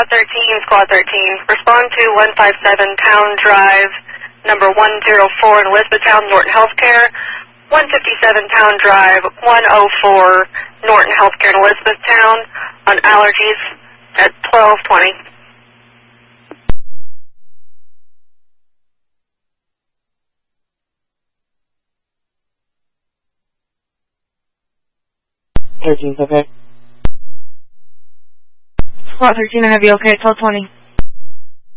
Squad 13, Squad 13. Respond to 157 Town Drive, number 104 in Elizabethtown, Norton Healthcare. 157 Town Drive, 104 Norton Healthcare in Elizabethtown on allergies at 12:20. Okay. Squad 13, I have you okay, 12:20.